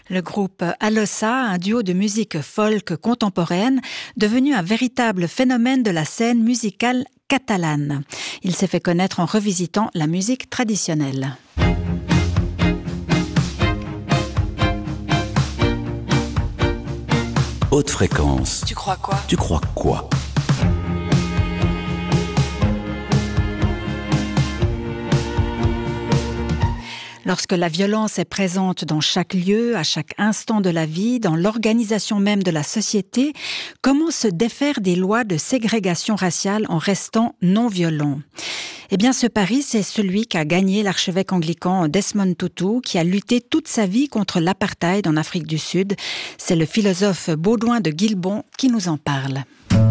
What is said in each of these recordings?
Le groupe Alossa, un duo de musique folk contemporaine, devenu un véritable phénomène de la scène musicale catalane. Il s'est fait connaître en revisitant la musique traditionnelle. Haute fréquence. Tu crois quoi ? Tu crois quoi ? Lorsque la violence est présente dans chaque lieu, à chaque instant de la vie, dans l'organisation même de la société, comment se défaire des lois de ségrégation raciale en restant non violent ? Eh bien, ce pari, c'est celui qu'a gagné l'archevêque anglican Desmond Tutu, qui a lutté toute sa vie contre l'apartheid en Afrique du Sud. C'est le philosophe Baudouin de Guilbon qui nous en parle.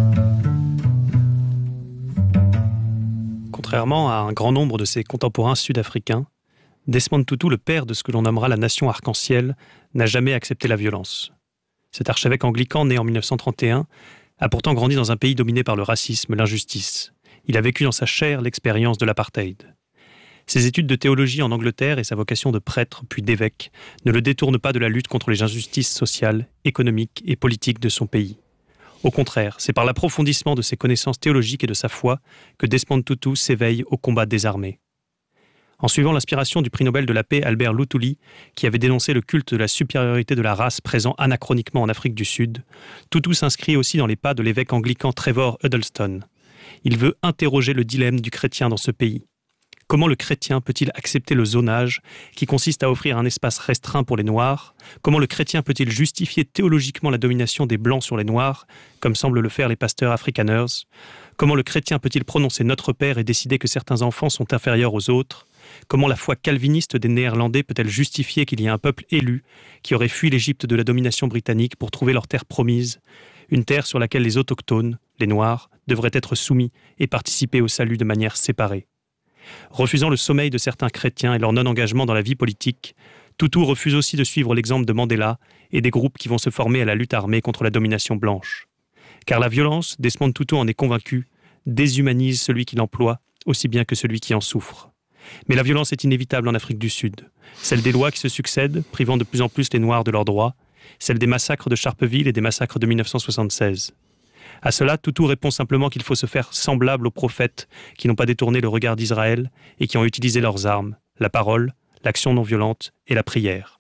Contrairement à un grand nombre de ses contemporains sud-africains, Desmond Tutu, le père de ce que l'on nommera la nation arc-en-ciel, n'a jamais accepté la violence. Cet archevêque anglican, né en 1931, a pourtant grandi dans un pays dominé par le racisme, l'injustice. Il a vécu dans sa chair l'expérience de l'apartheid. Ses études de théologie en Angleterre et sa vocation de prêtre puis d'évêque ne le détournent pas de la lutte contre les injustices sociales, économiques et politiques de son pays. Au contraire, c'est par l'approfondissement de ses connaissances théologiques et de sa foi que Desmond Tutu s'éveille au combat des armées. En suivant l'inspiration du prix Nobel de la paix Albert Luthuli, qui avait dénoncé le culte de la supériorité de la race présent anachroniquement en Afrique du Sud, Tutu s'inscrit aussi dans les pas de l'évêque anglican Trevor Huddleston. Il veut interroger le dilemme du chrétien dans ce pays. Comment le chrétien peut-il accepter le zonage, qui consiste à offrir un espace restreint pour les Noirs ? Comment le chrétien peut-il justifier théologiquement la domination des Blancs sur les Noirs, comme semblent le faire les pasteurs afrikaners ? Comment le chrétien peut-il prononcer Notre Père et décider que certains enfants sont inférieurs aux autres ? Comment la foi calviniste des Néerlandais peut-elle justifier qu'il y ait un peuple élu qui aurait fui l'Égypte de la domination britannique pour trouver leur terre promise, une terre sur laquelle les autochtones, les Noirs, devraient être soumis et participer au salut de manière séparée ? Refusant le sommeil de certains chrétiens et leur non-engagement dans la vie politique, Tutu refuse aussi de suivre l'exemple de Mandela et des groupes qui vont se former à la lutte armée contre la domination blanche. Car la violence, Desmond Tutu en est convaincu, déshumanise celui qui l'emploie aussi bien que celui qui en souffre. Mais la violence est inévitable en Afrique du Sud. Celle des lois qui se succèdent, privant de plus en plus les Noirs de leurs droits, celle des massacres de Sharpeville et des massacres de 1976. À cela, Tutu répond simplement qu'il faut se faire semblable aux prophètes qui n'ont pas détourné le regard d'Israël et qui ont utilisé leurs armes, la parole, l'action non violente et la prière.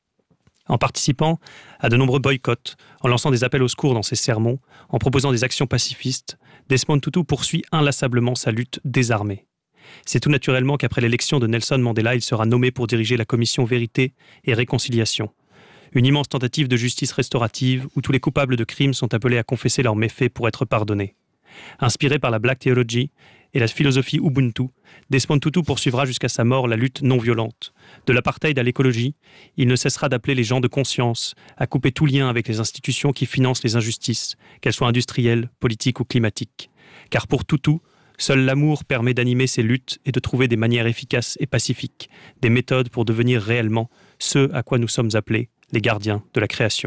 En participant à de nombreux boycotts, en lançant des appels au secours dans ses sermons, en proposant des actions pacifistes, Desmond Tutu poursuit inlassablement sa lutte désarmée. C'est tout naturellement qu'après l'élection de Nelson Mandela, il sera nommé pour diriger la commission Vérité et Réconciliation. Une immense tentative de justice restaurative où tous les coupables de crimes sont appelés à confesser leurs méfaits pour être pardonnés. Inspiré par la Black Theology et la philosophie Ubuntu, Desmond Tutu poursuivra jusqu'à sa mort la lutte non violente. De l'apartheid à l'écologie, il ne cessera d'appeler les gens de conscience à couper tout lien avec les institutions qui financent les injustices, qu'elles soient industrielles, politiques ou climatiques. Car pour Tutu, seul l'amour permet d'animer ces luttes et de trouver des manières efficaces et pacifiques, des méthodes pour devenir réellement ce à quoi nous sommes appelés, les gardiens de la création.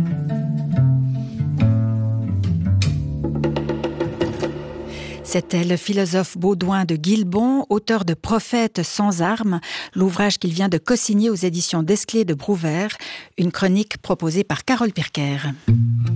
C'était le philosophe Baudouin de Guilbon, auteur de Prophètes sans armes, l'ouvrage qu'il vient de co-signer aux éditions Desclés de Brouwer, une chronique proposée par Carole Pirker.